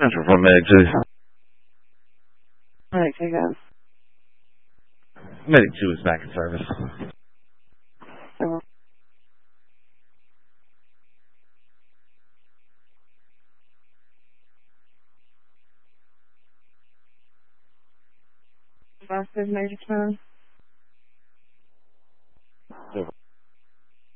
Central from Medic 2. Medic 2 guys. Medic 2 is back in service. So, Major 10.